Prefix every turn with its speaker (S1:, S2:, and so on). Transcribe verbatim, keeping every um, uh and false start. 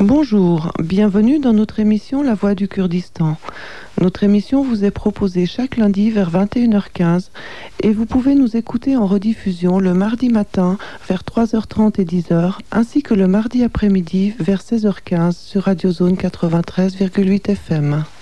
S1: Bonjour, bienvenue dans notre émission La Voix du Kurdistan. Notre émission vous est proposée chaque lundi vers vingt et une heures quinze et vous pouvez nous écouter en rediffusion le mardi matin vers trois heures trente et dix heures ainsi que le mardi après-midi vers seize heures quinze sur Radio Zone quatre-vingt-treize virgule huit F M.